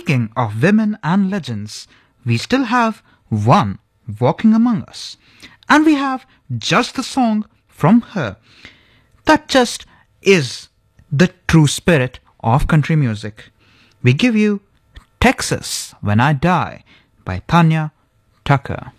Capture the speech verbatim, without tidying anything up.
speaking of women and legends, we still have one walking among us. And we have just the song from her. That just is the true spirit of country music. We give you Texas When I Die by Tanya Tucker.